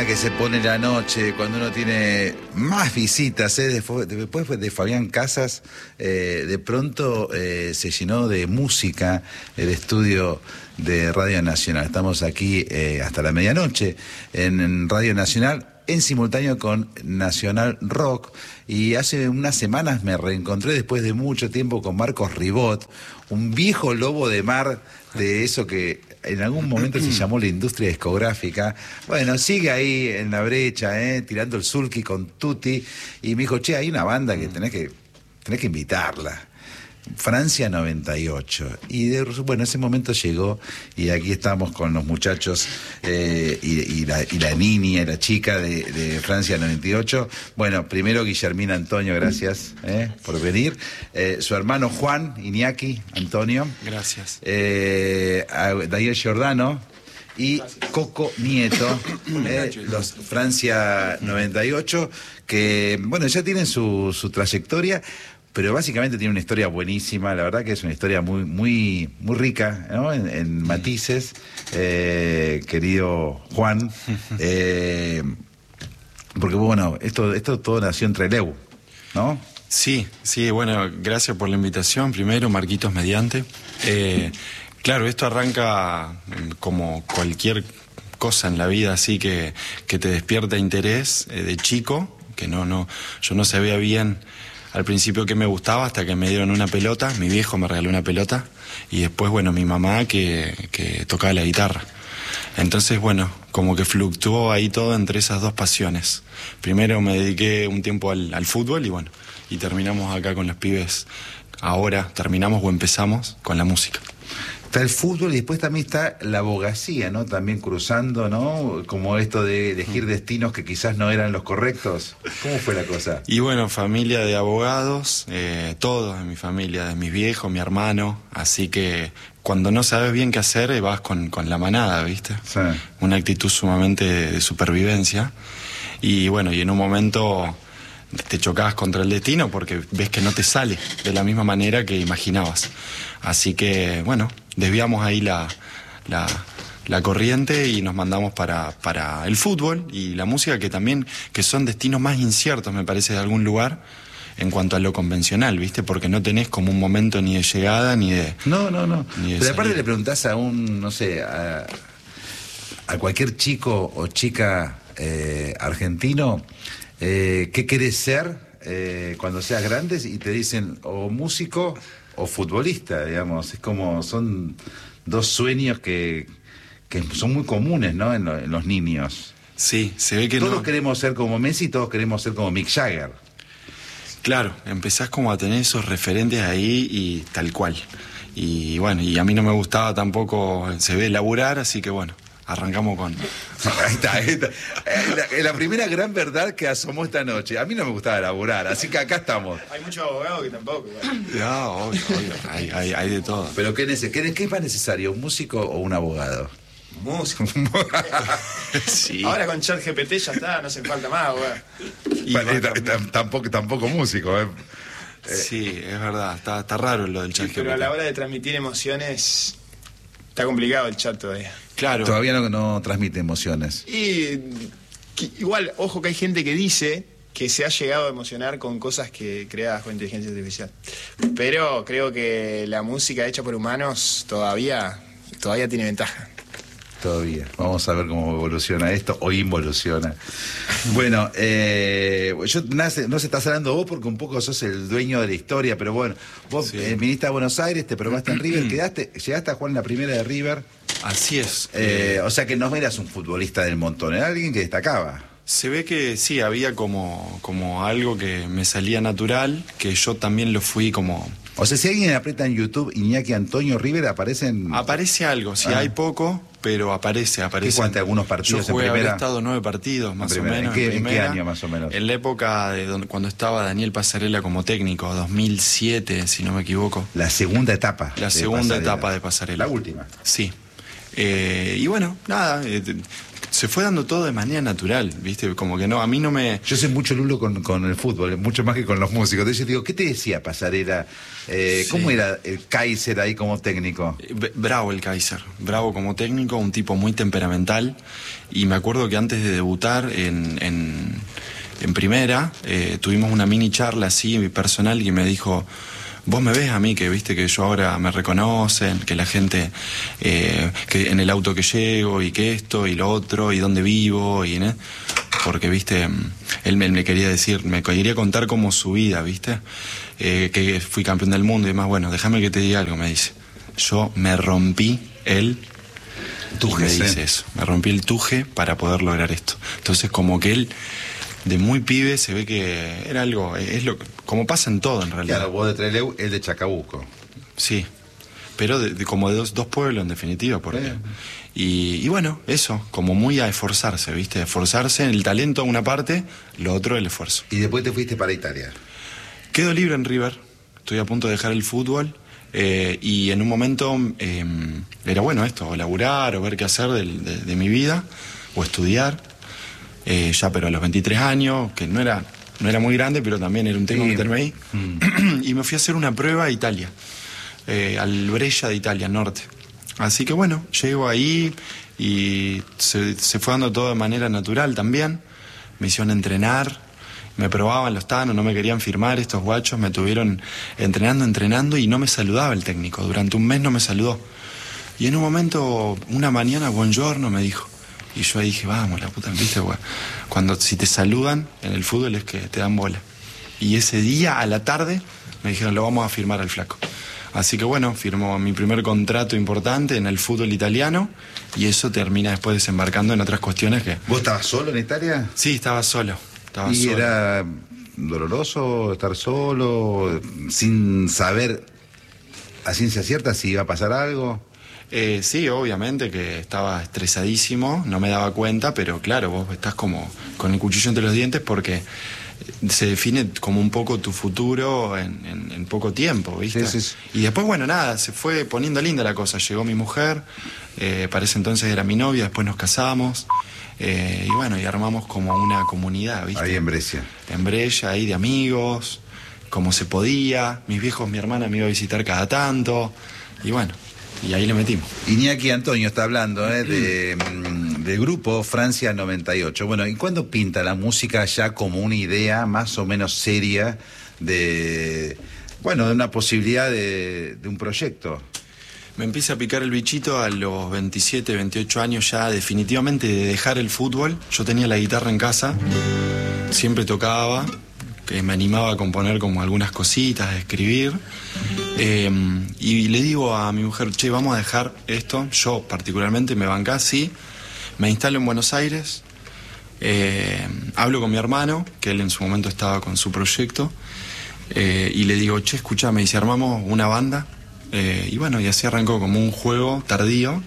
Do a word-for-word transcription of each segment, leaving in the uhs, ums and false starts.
onda que se pone la noche cuando uno tiene más visitas, ¿eh? Después, después de Fabián Casas, eh, de pronto eh, se llenó de música el estudio de Radio Nacional. Estamos aquí eh, hasta la medianoche en, en Radio Nacional, en simultáneo con Nacional Rock, y hace unas semanas me reencontré después de mucho tiempo con Marcos Ribot, un viejo lobo de mar de eso que en algún momento se llamó la industria discográfica. Bueno, sigue ahí en la brecha, ¿eh? Tirando el sulky con Tutti, y me dijo, che, hay una banda que tenés que, tenés que invitarla. Francia noventa y ocho. Y de, bueno, ese momento llegó y aquí estamos con los muchachos eh, y, y, la, y la niña y la chica de, de Francia noventa y ocho. Bueno, primero Guillermina Antonio, gracias eh, por venir. Eh, su hermano Juan, Iñaki Antonio. Gracias. Eh, Daniel Giordano y gracias. Coco Nieto, eh, los Francia noventa y ocho, que bueno, ya tienen su, su trayectoria, pero básicamente tiene una historia buenísima. La verdad que es una historia muy muy muy rica, ¿no? en, en matices, eh, querido Juan, eh, porque bueno, esto esto todo nació en Trelew, ¿no? Sí, sí, bueno, gracias por la invitación, primero, Marquitos mediante. Eh, claro, esto arranca como cualquier cosa en la vida, así que, que te despierta interés eh, de chico, que no, no, yo no sabía bien al principio que me gustaba hasta que me dieron una pelota, mi viejo me regaló una pelota, y después, bueno, mi mamá que, que tocaba la guitarra. Entonces, bueno, como que fluctuó ahí todo entre esas dos pasiones. Primero me dediqué un tiempo al, al fútbol y bueno, y terminamos acá con los pibes. Ahora terminamos o empezamos con la música. Está el fútbol y después también está la abogacía, ¿no? También cruzando, ¿no? Como esto de elegir destinos que quizás no eran los correctos. ¿Cómo fue la cosa? Y bueno, familia de abogados, eh, todos en mi familia, de mis viejos, mi hermano, así que cuando no sabes bien qué hacer, vas con, con la manada, ¿viste? Sí. Una actitud sumamente de, de supervivencia. Y bueno, y en un momento te chocabas contra el destino porque ves que no te sale de la misma manera que imaginabas. Así que, bueno, desviamos ahí la, la, la corriente y nos mandamos para, para el fútbol y la música, que también que son destinos más inciertos, me parece, de algún lugar en cuanto a lo convencional, ¿viste? Porque no tenés como un momento ni de llegada ni de... No, no, no. Ni de Pero aparte salida. le preguntás a un, no sé, a, a cualquier chico o chica eh, argentino, eh, ¿qué querés ser eh, cuando seas grandes? Y te dicen o músico o futbolista, digamos. Es como, son dos sueños que, que son muy comunes, ¿no? En, lo, en los niños. Sí, se ve que todos no... queremos ser como Messi, todos queremos ser como Mick Jagger. Claro, empezás como a tener esos referentes ahí y tal cual. Y bueno, y a mí no me gustaba tampoco, se ve, laburar, así que bueno, arrancamos con... Ahí está, ahí está. La, la primera gran verdad que asomó esta noche. A mí no me gustaba laburar, así que acá estamos. Hay muchos abogados que tampoco. Bueno. No, obvio, obvio. Hay, hay, hay de todo. Pero ¿qué, qué, ¿qué es más necesario, un músico o un abogado? Músico. Sí. Ahora con ChatGPT ya está, no hace falta más, güey. Bueno, tampoco, tampoco músico, ¿eh? Sí, es verdad, está, está raro lo del chat. Sí, pero a la hora de transmitir emociones está complicado el chat todavía. Claro. Todavía no, no transmite emociones. Y que, igual, ojo que hay gente que dice que se ha llegado a emocionar con cosas que creadas con inteligencia artificial. Pero creo que la música hecha por humanos todavía, todavía tiene ventaja. Todavía. Vamos a ver cómo evoluciona esto o involuciona. Bueno, eh, yo nace, no se estás hablando vos porque un poco sos el dueño de la historia, pero bueno, vos sí. eh, viniste a Buenos Aires, te probaste en River, quedaste, llegaste a jugar en la primera de River. Así es. Eh, o sea que no eras un futbolista del montón, era alguien que destacaba. Se ve que sí, había como, como algo que me salía natural, que yo también lo fui como... O sea, si alguien aprieta en YouTube Iñaki Antonio River, aparecen... Aparece algo, si ah. hay poco, pero aparece, aparece. ¿Qué cuenta algunos partidos yo jugué, en primera? Habré estado nueve partidos, más o menos. ¿En qué, en, ¿En qué año, más o menos? En la época de donde, cuando estaba Daniel Pasarela como técnico, dos mil siete, si no me equivoco. La segunda etapa. La segunda Pasarela. etapa de Pasarela. La última. Sí. Eh, y bueno, nada, eh, se fue dando todo de manera natural, ¿viste? Como que no, a mí no me... Yo sé mucho, Lulo, con, con el fútbol, mucho más que con los músicos. Entonces digo, ¿qué te decía Pasarela? Eh, sí. ¿Cómo era el Kaiser ahí como técnico? Bravo el Kaiser, bravo como técnico, un tipo muy temperamental. Y me acuerdo que antes de debutar en, en, en primera, eh, tuvimos una mini charla así personal y me dijo... Vos me ves a mí, que viste que yo ahora me reconocen, que la gente, eh, que en el auto que llego, y que esto, y lo otro, y dónde vivo, y ¿eh? Porque, viste, él me, me quería decir, me quería contar como su vida, viste, eh, que fui campeón del mundo y demás. Bueno, déjame que te diga algo, me dice. Yo me rompí el tuje, me dice ¿eh? Eso, me rompí el tuje para poder lograr esto. Entonces, como que él... De muy pibe se ve que era algo, es lo como pasa en todo en realidad. Claro, vos de Trelew, él de Chacabuco. Sí, pero de, de, como de dos, dos pueblos en definitiva. Porque, eh. y, y bueno, eso, como muy a esforzarse, ¿viste? Esforzarse en el talento una parte, lo otro el esfuerzo. Y después te fuiste para Italia. Quedo libre en River, estoy a punto de dejar el fútbol. Eh, y en un momento eh, era bueno esto, o laburar, o ver qué hacer de, de, de mi vida, o estudiar. Eh, ya pero a los veintitrés años, que no era, no era muy grande, pero también era un tema sí. meterme ahí. Mm. Y me fui a hacer una prueba a Italia, eh, al Brescia de Italia, norte. Así que bueno, llego ahí y se, se fue dando todo de manera natural también. Me hicieron entrenar, me probaban los tanos, no me querían firmar estos guachos, me tuvieron entrenando, entrenando y no me saludaba el técnico. Durante un mes no me saludó. Y en un momento, una mañana, buongiorno, me dijo. Y yo ahí dije, vamos, la puta, ¿viste, güey? Cuando si te saludan en el fútbol es que te dan bola. Y ese día, a la tarde, me dijeron, lo vamos a firmar al flaco. Así que bueno, firmó mi primer contrato importante en el fútbol italiano y eso termina después desembarcando en otras cuestiones que... ¿Vos estabas solo en Italia? Sí, estaba solo. Estaba ¿Y solo. Era doloroso estar solo, sin saber a ciencia cierta si iba a pasar algo? Eh, sí, obviamente que estaba estresadísimo, no me daba cuenta, pero claro, vos estás como con el cuchillo entre los dientes porque se define como un poco tu futuro en, en, en poco tiempo, ¿viste? Sí, sí, sí. Y después, bueno, nada, se fue poniendo linda la cosa. Llegó mi mujer, eh, para ese entonces era mi novia, después nos casamos, eh, y bueno, y armamos como una comunidad, ¿viste? Ahí en Brescia. En Brescia, ahí de amigos, como se podía. Mis viejos, mi hermana me iba a visitar cada tanto, y bueno... Y ahí le metimos. Iñaki Antonio está hablando eh, de, del grupo Francia noventa y ocho. Bueno, ¿y cuándo pinta la música ya como una idea más o menos seria de, bueno, de una posibilidad de, de un proyecto? Me empieza a picar el bichito a los veintisiete, veintiocho años ya definitivamente de dejar el fútbol. Yo tenía la guitarra en casa, siempre tocaba, que me animaba a componer como algunas cositas, a escribir. Eh, y le digo a mi mujer, che, vamos a dejar esto. Yo particularmente me bancé, sí. Me instalo en Buenos Aires. Eh, hablo con mi hermano, que él en su momento estaba con su proyecto. Eh, y le digo, che, escuchame, y si armamos una banda. Eh, y bueno, y así arrancó como un juego tardío.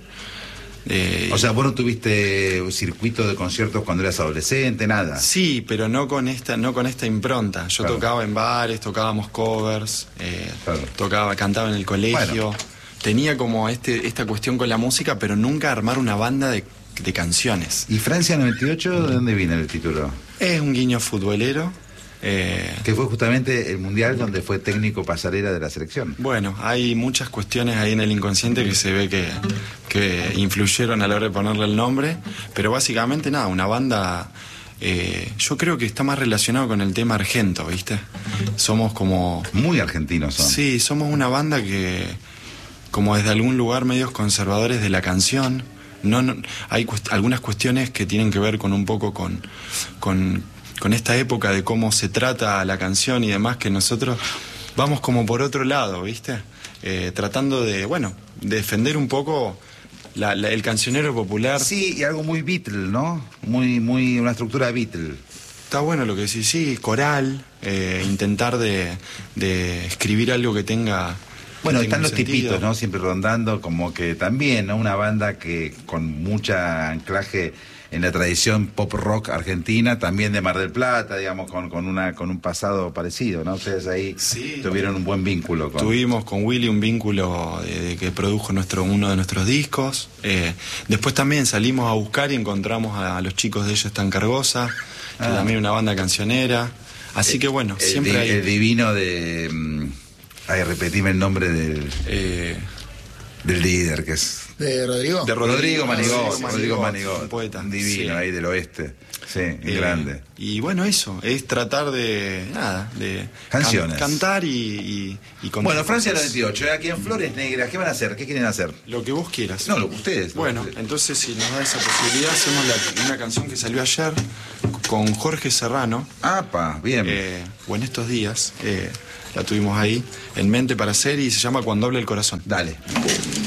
Eh, o sea, vos no tuviste un circuito de conciertos cuando eras adolescente, nada. Sí, pero no con esta, no con esta impronta. Yo claro. tocaba en bares, tocábamos covers, eh, claro. tocaba, cantaba en el colegio. Bueno. Tenía como este, esta cuestión con la música, pero nunca armar una banda de, de canciones. ¿Y Francia noventa y ocho, de dónde viene el título? Es un guiño futbolero. Eh, que fue justamente el mundial donde fue técnico Pasarela de la selección. Bueno, hay muchas cuestiones ahí en el inconsciente que se ve que, que influyeron a la hora de ponerle el nombre, pero básicamente nada, una banda, eh, yo creo que está más relacionado con el tema argento, ¿viste? Somos como... Muy argentinos son. Sí, somos una banda que, como desde algún lugar medios conservadores de la canción, no, no hay cuest- algunas cuestiones que tienen que ver con un poco con... con con esta época de cómo se trata la canción y demás, que nosotros vamos como por otro lado, ¿viste? Eh, tratando de, bueno, de defender un poco la, la, el cancionero popular. Sí, y algo muy Beatle, ¿no? Muy, muy, una estructura Beatle. Está bueno lo que decís, sí, coral, eh, intentar de, de escribir algo que tenga Bueno, están los sentido. tipitos, ¿no? Siempre rondando, como que también, ¿no? Una banda que con mucha anclaje en la tradición pop rock argentina, también de Mar del Plata, digamos, con, con una con un pasado parecido, ¿no? Ustedes ahí sí. tuvieron un buen vínculo. Con... Tuvimos con Willy un vínculo de, de que produjo nuestro uno de nuestros discos. Eh, después también salimos a buscar y encontramos a, a los chicos de Ellos Están Cargosa, que ah. también una banda cancionera. Así el, que bueno, el, siempre el, hay... El divino de... Ay, repetime el nombre del... Eh... del líder, que es... ¿De Rodrigo? De Rodrigo Manigó, Rodrigo Manigó, un poeta. Un divino, sí. Ahí del oeste. Sí, eh, grande. Y bueno, eso, es tratar de, nada, de canciones. Can, cantar y, y, y contar. Bueno, Francia noventa y ocho, aquí en Flores Negras, ¿qué van a hacer? ¿Qué quieren hacer? Lo que vos quieras. No, lo que ustedes. Bueno, ustedes. Entonces si nos da esa posibilidad, hacemos la, una canción que salió ayer con Jorge Serrano. ¡Apa! Bien. Eh, o en estos días, eh, la tuvimos ahí en mente para hacer y se llama Cuando habla el corazón. Dale.